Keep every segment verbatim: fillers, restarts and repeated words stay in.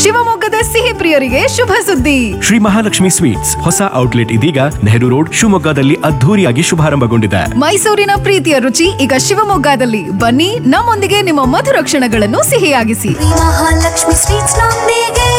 ಶಿವಮೊಗ್ಗದ ಸಿಹಿ ಪ್ರಿಯರಿಗೆ ಶುಭ ಸುದ್ದಿ. ಶ್ರೀ ಮಹಾಲಕ್ಷ್ಮಿ ಸ್ವೀಟ್ಸ್ ಹೊಸ ಔಟ್ಲೆಟ್ ಇದೀಗ ನೆಹರು ರೋಡ್ ಶಿವಮೊಗ್ಗದಲ್ಲಿ ಅದ್ಧೂರಿಯಾಗಿ ಶುಭಾರಂಭಗೊಂಡಿದೆ. ಮೈಸೂರಿನ ಪ್ರೀತಿಯ ರುಚಿ ಈಗ ಶಿವಮೊಗ್ಗದಲ್ಲಿ. ಬನ್ನಿ, ನಮ್ಮೊಂದಿಗೆ ನಿಮ್ಮ ಮಧುರ ಕ್ಷಣಗಳನ್ನು ಸಿಹಿಯಾಗಿಸಿ. ಮಹಾಲಕ್ಷ್ಮಿ ಸ್ವೀಟ್ಸ್ ನೊಂದಿಗೆ.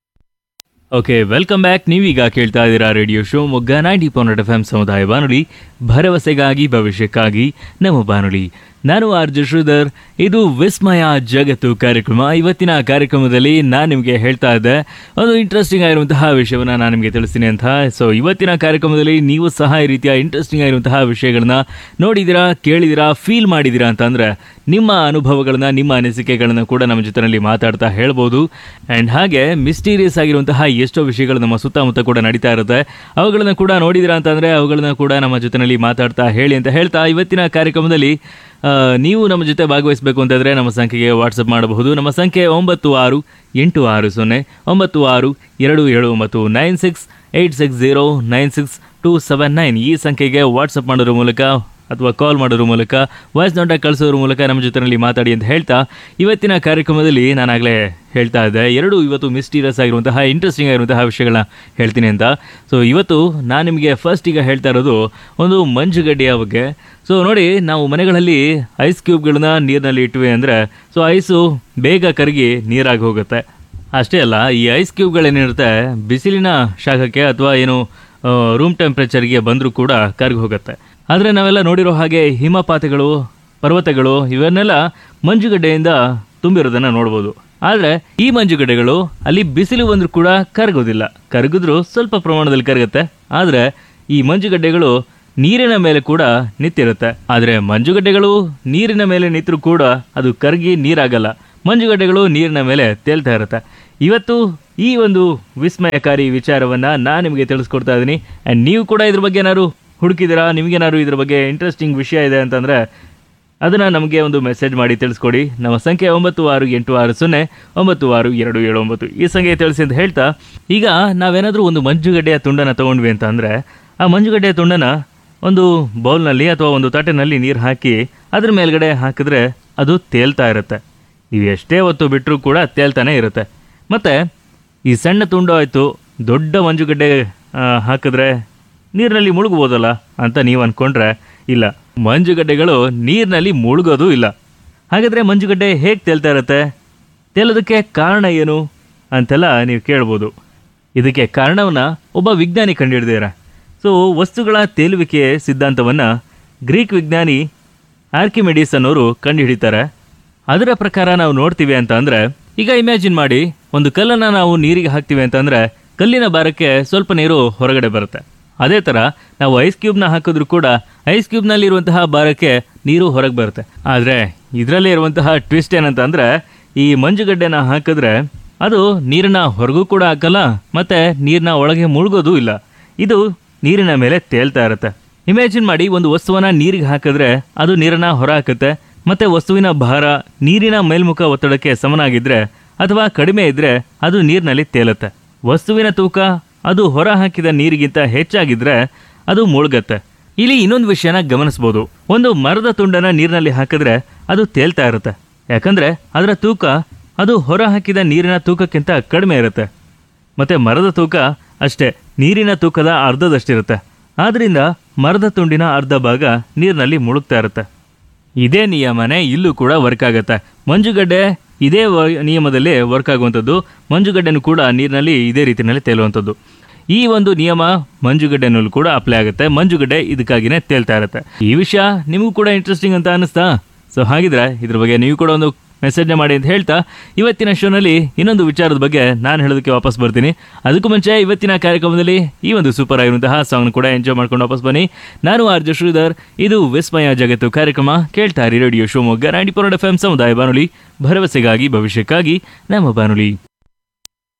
Okay, welcome back. ನೀವೀಗ ಕೇಳ್ತಾ ಇದ್ದೀರಾ radio Shivamogga ninety point F M ಸಮುದಾಯ ಬಾನುಲಿ, ಭರವಸೆಗಾಗಿ ಭವಿಷ್ಯಕ್ಕಾಗಿ ನಮ್ಮ ಬಾನುಲಿ. ನಾನು ಆರ್ ಜೆ ಶ್ರೀಧರ್. ಇದು ವಿಸ್ಮಯ ಜಗತ್ತು ಕಾರ್ಯಕ್ರಮ. ಇವತ್ತಿನ ಕಾರ್ಯಕ್ರಮದಲ್ಲಿ ನಾನು ನಿಮಗೆ ಹೇಳ್ತಾ ಇದ್ದೆ ಒಂದು ಇಂಟ್ರೆಸ್ಟಿಂಗ್ ಆಗಿರುವಂತಹ ವಿಷಯವನ್ನು ನಾನು ನಿಮಗೆ ತಿಳಿಸ್ತೀನಿ ಅಂತ. ಸೊ ಇವತ್ತಿನ ಕಾರ್ಯಕ್ರಮದಲ್ಲಿ ನೀವು ಸಹ ಈ ರೀತಿಯ ಇಂಟ್ರೆಸ್ಟಿಂಗ್ ಆಗಿರುವಂತಹ ವಿಷಯಗಳನ್ನ ನೋಡಿದ್ದೀರಾ, ಕೇಳಿದ್ದೀರಾ, ಫೀಲ್ ಮಾಡಿದ್ದೀರಾ ಅಂತಂದರೆ ನಿಮ್ಮ ಅನುಭವಗಳನ್ನ, ನಿಮ್ಮ ಅನಿಸಿಕೆಗಳನ್ನ ಕೂಡ ನಮ್ಮ ಜೊತೆಯಲ್ಲಿ ಮಾತಾಡ್ತಾ ಹೇಳ್ಬೋದು. ಆ್ಯಂಡ್ ಹಾಗೆ ಮಿಸ್ಟೀರಿಯಸ್ ಆಗಿರುವಂತಹ ಎಷ್ಟೋ ವಿಷಯಗಳು ನಮ್ಮ ಸುತ್ತಮುತ್ತ ಕೂಡ ನಡೀತಾ ಇರುತ್ತೆ. ಅವುಗಳನ್ನ ಕೂಡ ನೋಡಿದ್ದೀರಾ ಅಂತಂದರೆ ಅವುಗಳನ್ನ ಕೂಡ ನಮ್ಮ ಜೊತೆಯಲ್ಲಿ ಮಾತಾಡ್ತಾ ಹೇಳಿ ಅಂತ ಹೇಳ್ತಾ, ಇವತ್ತಿನ ಕಾರ್ಯಕ್ರಮದಲ್ಲಿ ನೀವು ನಮ್ಮ ಜೊತೆ ಭಾಗವಹಿಸಬೇಕು ಅಂತಂದರೆ ನಮ್ಮ ಸಂಖ್ಯೆಗೆ ವಾಟ್ಸಪ್ ಮಾಡಬಹುದು. ನಮ್ಮ ಸಂಖ್ಯೆ ಒಂಬತ್ತು ಆರು ಎಂಟು ಆರು ಸೊನ್ನೆ ಒಂಬತ್ತು ಆರು ಎರಡು ಏಳು ಒಂಬತ್ತು nine six eight six zero nine six two seven nine ಈ ಸಂಖ್ಯೆಗೆ ವಾಟ್ಸಪ್ ಮಾಡೋದ್ರ ಮೂಲಕ ಅಥವಾ ಕಾಲ್ ಮಾಡೋದ್ರ ಮೂಲಕ, ವಾಯ್ಸ್ ನೋಟ ಕಳಿಸೋದ್ರ ಮೂಲಕ ನಮ್ಮ ಜೊತೆಯಲ್ಲಿ ಮಾತಾಡಿ ಅಂತ ಹೇಳ್ತಾ, ಇವತ್ತಿನ ಕಾರ್ಯಕ್ರಮದಲ್ಲಿ ನಾನಾಗಲೇ ಹೇಳ್ತಾ ಇದ್ದೆ ಎರಡು ಇವತ್ತು ಮಿಸ್ಟೀರಿಯಸ್ ಆಗಿರುವಂತಹ ಇಂಟ್ರೆಸ್ಟಿಂಗ್ ಆಗಿರುವಂತಹ ವಿಷಯಗಳನ್ನ ಹೇಳ್ತೀನಿ ಅಂತ. ಸೊ ಇವತ್ತು ನಾನು ನಿಮಗೆ ಫಸ್ಟ್ ಈಗ ಹೇಳ್ತಾ ಇರೋದು ಒಂದು ಮಂಜುಗಡ್ಡೆಯ ಬಗ್ಗೆ. ಸೊ ನೋಡಿ, ನಾವು ಮನೆಗಳಲ್ಲಿ ಐಸ್ ಕ್ಯೂಬ್ಗಳನ್ನ ನೀರಿನಲ್ಲಿ ಇಟ್ವಿ ಅಂದರೆ ಸೊ ಐಸು ಬೇಗ ಕರಗಿ ನೀರಾಗಿ ಹೋಗುತ್ತೆ. ಅಷ್ಟೇ ಅಲ್ಲ, ಈ ಐಸ್ ಕ್ಯೂಬ್ಗಳೇನಿರುತ್ತೆ ಬಿಸಿಲಿನ ಶಾಖಕ್ಕೆ ಅಥವಾ ಏನು ರೂಮ್ ಟೆಂಪ್ರೇಚರ್ಗೆ ಬಂದರೂ ಕೂಡ ಕರಗಿ ಹೋಗುತ್ತೆ. ಆದರೆ ನಾವೆಲ್ಲ ನೋಡಿರೋ ಹಾಗೆ ಹಿಮಪಾತಗಳು, ಪರ್ವತಗಳು ಇವನ್ನೆಲ್ಲ ಮಂಜುಗಡ್ಡೆಯಿಂದ ತುಂಬಿರೋದನ್ನು ನೋಡ್ಬೋದು. ಆದರೆ ಈ ಮಂಜುಗಡ್ಡೆಗಳು ಅಲ್ಲಿ ಬಿಸಿಲು ಬಂದರೂ ಕೂಡ ಕರಗೋದಿಲ್ಲ. ಕರಗಿದ್ರೂ ಸ್ವಲ್ಪ ಪ್ರಮಾಣದಲ್ಲಿ ಕರಗುತ್ತೆ. ಆದರೆ ಈ ಮಂಜುಗಡ್ಡೆಗಳು ನೀರಿನ ಮೇಲೆ ಕೂಡ ನಿಂತಿರುತ್ತೆ. ಆದರೆ ಮಂಜುಗಡ್ಡೆಗಳು ನೀರಿನ ಮೇಲೆ ನಿಂತರೂ ಕೂಡ ಅದು ಕರಗಿ ನೀರಾಗಲ್ಲ. ಮಂಜುಗಡ್ಡೆಗಳು ನೀರಿನ ಮೇಲೆ ತೇಲ್ತಾ ಇರುತ್ತೆ. ಇವತ್ತು ಈ ಒಂದು ವಿಸ್ಮಯಕಾರಿ ವಿಚಾರವನ್ನು ನಾನು ನಿಮಗೆ ತಿಳಿಸ್ಕೊಡ್ತಾ ಇದ್ದೀನಿ. ಆ್ಯಂಡ್ ನೀವು ಕೂಡ ಇದ್ರ ಬಗ್ಗೆ ಏನಾದ್ರು ಹುಡುಕಿದ್ದೀರಾ, ನಿಮಗೇನಾದ್ರು ಇದ್ರ ಬಗ್ಗೆ ಇಂಟ್ರೆಸ್ಟಿಂಗ್ ವಿಷಯ ಇದೆ ಅಂತಂದರೆ ಅದನ್ನು ನಮಗೆ ಒಂದು ಮೆಸೇಜ್ ಮಾಡಿ ತಿಳಿಸ್ಕೊಡಿ. ನಮ್ಮ ಸಂಖ್ಯೆ ಒಂಬತ್ತು ಆರು ಎಂಟು ಆರು ಸೊನ್ನೆ ಒಂಬತ್ತು ಆರು ಎರಡು ಏಳು ಒಂಬತ್ತು ಈ ಸಂಖ್ಯೆ ತಿಳಿಸಿ ಅಂತ ಹೇಳ್ತಾ, ಈಗ ನಾವೇನಾದರೂ ಒಂದು ಮಂಜುಗಡ್ಡೆಯ ತುಂಡನ್ನು ತೊಗೊಂಡ್ವಿ ಅಂತ ಅಂದರೆ ಆ ಮಂಜುಗಡ್ಡೆಯ ತುಂಡನ್ನು ಒಂದು ಬೌಲ್ನಲ್ಲಿ ಅಥವಾ ಒಂದು ತಟ್ಟೆನಲ್ಲಿ ನೀರು ಹಾಕಿ ಅದ್ರ ಮೇಲ್ಗಡೆ ಹಾಕಿದ್ರೆ ಅದು ತೇಲ್ತಾ ಇರುತ್ತೆ. ನೀವು ಎಷ್ಟೇ ಹೊತ್ತು ಬಿಟ್ಟರೂ ಕೂಡ ತೇಲ್ತಾನೆ ಇರುತ್ತೆ. ಮತ್ತು ಈ ಸಣ್ಣ ತುಂಡು ಆಯಿತು, ದೊಡ್ಡ ಮಂಜುಗಡ್ಡೆ ಹಾಕಿದ್ರೆ ನೀರಿನಲ್ಲಿ ಮುಳುಗ್ಬೋದಲ್ಲ ಅಂತ ನೀವು ಅಂದ್ಕೊಂಡ್ರೆ ಇಲ್ಲ, ಮಂಜುಗಡ್ಡೆಗಳು ನೀರಿನಲ್ಲಿ ಮುಳುಗೋದು ಇಲ್ಲ. ಹಾಗಾದರೆ ಮಂಜುಗಡ್ಡೆ ಹೇಗೆ ತೇಲ್ತಾ ಇರುತ್ತೆ, ತೇಲೋದಕ್ಕೆ ಕಾರಣ ಏನು ಅಂತೆಲ್ಲ ನೀವು ಕೇಳ್ಬೋದು. ಇದಕ್ಕೆ ಕಾರಣವನ್ನು ಒಬ್ಬ ವಿಜ್ಞಾನಿ ಕಂಡುಹಿಡಿದಿದ್ದಾರೆ. ಸೊ ವಸ್ತುಗಳ ತೇಲುವಿಕೆ ಸಿದ್ಧಾಂತವನ್ನು ಗ್ರೀಕ್ ವಿಜ್ಞಾನಿ ಆರ್ಕಿಮಿಡೀಸ್ ಅನ್ನೋರು ಕಂಡುಹಿಡಿತಾರೆ. ಅದರ ಪ್ರಕಾರ ನಾವು ನೋಡ್ತೀವಿ ಅಂತ ಅಂದರೆ, ಈಗ ಇಮ್ಯಾಜಿನ್ ಮಾಡಿ, ಒಂದು ಕಲ್ಲನ್ನು ನಾವು ನೀರಿಗೆ ಹಾಕ್ತೀವಿ ಅಂತಂದರೆ ಕಲ್ಲಿನ ಭಾರಕ್ಕೆ ಸ್ವಲ್ಪ ನೀರು ಹೊರಗಡೆ ಬರುತ್ತೆ. ಅದೇ ಥರ ನಾವು ಐಸ್ ಕ್ಯೂಬ್ನ ಹಾಕಿದ್ರೂ ಕೂಡ ಐಸ್ ಕ್ಯೂಬ್ನಲ್ಲಿರುವಂತಹ ಭಾರಕ್ಕೆ ನೀರು ಹೊರಗೆ ಬರುತ್ತೆ. ಆದರೆ ಇದರಲ್ಲಿ ಇರುವಂತಹ ಟ್ವಿಸ್ಟ್ ಏನಂತ ಅಂದರೆ, ಈ ಮಂಜುಗಡ್ಡೆನ ಹಾಕಿದ್ರೆ ಅದು ನೀರನ್ನ ಹೊರಗೂ ಕೂಡ ಹಾಕಲ್ಲ ಮತ್ತು ನೀರನ್ನ ಒಳಗೆ ಮುಳುಗೋದು ಇಲ್ಲ. ಇದು ನೀರಿನ ಮೇಲೆ ತೇಲ್ತಾ ಇರುತ್ತೆ. ಇಮ್ಯಾಜಿನ್ ಮಾಡಿ, ಒಂದು ವಸ್ತುವನ್ನು ನೀರಿಗೆ ಹಾಕಿದ್ರೆ ಅದು ನೀರನ್ನು ಹೊರ ಹಾಕುತ್ತೆ. ಮತ್ತು ವಸ್ತುವಿನ ಭಾರ ನೀರಿನ ಮೇಲ್ಮುಖ ಒತ್ತಡಕ್ಕೆ ಸಮನಾಗಿದ್ದರೆ ಅಥವಾ ಕಡಿಮೆ ಇದ್ದರೆ ಅದು ನೀರಿನಲ್ಲಿ ತೇಲುತ್ತೆ. ವಸ್ತುವಿನ ತೂಕ ಅದು ಹೊರ ಹಾಕಿದ ನೀರಿಗಿಂತ ಹೆಚ್ಚಾಗಿದ್ದರೆ ಅದು ಮುಳುಗತ್ತೆ. ಇಲ್ಲಿ ಇನ್ನೊಂದು ವಿಷಯನ ಗಮನಿಸ್ಬೋದು. ಒಂದು ಮರದ ತುಂಡನ್ನು ನೀರಿನಲ್ಲಿ ಹಾಕಿದ್ರೆ ಅದು ತೇಲ್ತಾ ಇರುತ್ತೆ. ಯಾಕಂದರೆ ಅದರ ತೂಕ ಅದು ಹೊರ ಹಾಕಿದ ನೀರಿನ ತೂಕಕ್ಕಿಂತ ಕಡಿಮೆ ಇರುತ್ತೆ. ಮತ್ತು ಮರದ ತೂಕ ಅಷ್ಟೇ ನೀರಿನ ತೂಕದ ಅರ್ಧದಷ್ಟಿರುತ್ತೆ. ಆದ್ದರಿಂದ ಮರದ ತುಂಡಿನ ಅರ್ಧ ಭಾಗ ನೀರಿನಲ್ಲಿ ಮುಳುಗ್ತಾ ಇರುತ್ತೆ. ಇದೇ ನಿಯಮನೇ ಇಲ್ಲೂ ಕೂಡ ವರ್ಕ್ ಆಗುತ್ತೆ. ಮಂಜುಗಡ್ಡೆ ಇದೇ ವ ನಿಯಮದಲ್ಲಿ ವರ್ಕ್ ಆಗುವಂಥದ್ದು. ಮಂಜುಗಡ್ಡೆನೂ ಕೂಡ ನೀರಿನಲ್ಲಿ ಇದೇ ರೀತಿಯಲ್ಲಿ ತೇಲುವಂಥದ್ದು. ಈ ಒಂದು ನಿಯಮ ಮಂಜುಗಡ್ಡೆನಲ್ಲೂ ಕೂಡ ಅಪ್ಲೈ ಆಗುತ್ತೆ. ಮಂಜುಗಡ್ಡೆ ಇದಕ್ಕಾಗಿಯೇ ತೇಲ್ತಾ ಇರುತ್ತೆ. ಈ ವಿಷಯ ನಿಮಗೂ ಕೂಡ ಇಂಟ್ರೆಸ್ಟಿಂಗ್ ಅಂತ ಅನ್ನಿಸ್ತಾ? ಸೊ ಹಾಗಿದ್ರೆ ಇದ್ರ ಬಗ್ಗೆ ನೀವು ಕೂಡ ಒಂದು ಮೆಸೇಜ್ನ ಮಾಡಿ ಅಂತ ಹೇಳ್ತಾ, ಇವತ್ತಿನ ಶೋನಲ್ಲಿ ಇನ್ನೊಂದು ವಿಚಾರದ ಬಗ್ಗೆ ನಾನು ಹೇಳೋದಕ್ಕೆ ವಾಪಸ್ ಬರ್ತೀನಿ. ಅದಕ್ಕೂ ಮುಂಚೆ ಇವತ್ತಿನ ಕಾರ್ಯಕ್ರಮದಲ್ಲಿ ಈ ಒಂದು ಸೂಪರ್ ಆಗಿರುವಂತಹ ಸಾಂಗ್ ಕೂಡ ಎಂಜಾಯ್ ಮಾಡ್ಕೊಂಡು ವಾಪಸ್ ಬನ್ನಿ. ನಾನು ಆರ್ ಜೆ ಶ್ರೀಧರ್. ಇದು ವಿಸ್ಮಯ ಜಗತ್ತು ಕಾರ್ಯಕ್ರಮ. ಕೇಳ್ತಾ ಇರಿ radio Shivamogga ninety point F M ಸಮುದಾಯ ಬಾನುಲಿ, ಭರವಸೆಗಾಗಿ ಭವಿಷ್ಯಕ್ಕಾಗಿ ನಮ್ಮ ಬಾನುಲಿ.